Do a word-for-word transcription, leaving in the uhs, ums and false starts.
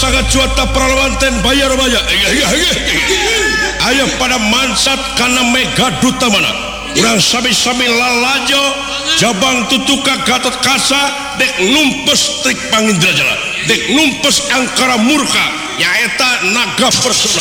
sangat juata perlawanten bayar-bayar ayo pada mansat karena mega duta mana urang sami-sami lalajo jabang tutuka Gatot Kaca dek numpes trik Pangindrajala dek numpes angkara murka nyaeta naga persona